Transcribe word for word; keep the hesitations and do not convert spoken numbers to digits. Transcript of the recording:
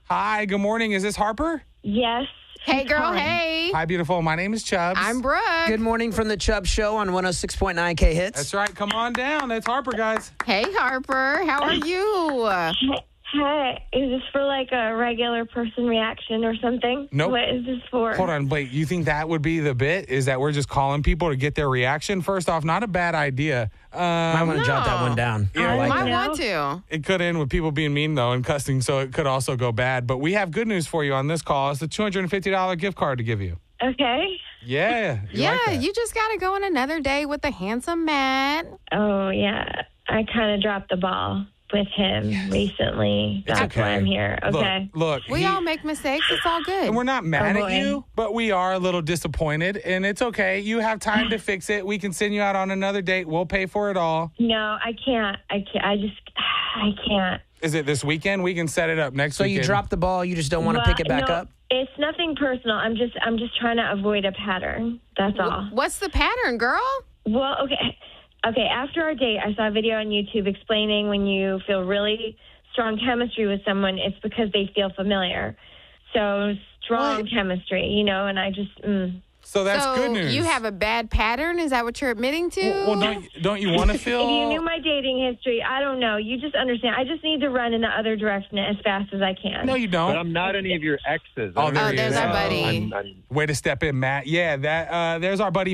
Hi, good morning. Is this Harper? Yes. Hey, girl, Hi. hey. Hi, beautiful. My name is Chubbs. I'm Brooke. Good morning from the Chubb Show on one oh six point nine K Hits. That's right. Come on down. That's Harper, guys. Hey, Harper. How are you? Hi. Is this for like a regular person reaction or something? Nope. What is this for? Hold on. Wait, you think that would be the bit? Is that we're just calling people to get their reaction? First off, not a bad idea. Um, Might want to jot that one down. Yeah, I like Might know. want to. It could end with people being mean, though, and cussing, so it could also go bad. But we have good news for you on this call. It's a two hundred fifty dollars gift card to give you. Okay. Yeah. you Yeah, like that. you just got to go on another day with the handsome Matt. Oh, yeah. I kind of dropped the ball with him recently. It's That's okay. why I'm here. Okay. Look, look We he- all make mistakes. It's all good. and we're not mad Oh, at boy. you, but we are a little disappointed, and it's okay. You have time to fix it. We can send you out on another date. We'll pay for it all. No, I can't. I can't. I just, I can't. Is it this weekend? We can set it up next So weekend. you dropped the ball, you just don't want to Well, pick it back no, up? It's nothing personal. I'm just, I'm just trying to avoid a pattern. That's all. What's the pattern, girl? Well, okay. Okay, after our date, I saw a video on YouTube explaining when you feel really strong chemistry with someone, it's because they feel familiar. So strong What? chemistry, you know, and I just, mm. So that's so good news. you have a bad pattern? Is that what you're admitting to? Well, well, don't you- don't you want to feel? If you knew my dating history, I don't know. You just understand. I just need to run in the other direction as fast as I can. No, you But don't. I'm not any of your exes. Oh, there Oh, he there's is. our buddy. I'm, I'm Way to step in, Matt. Yeah, that uh, there's our buddy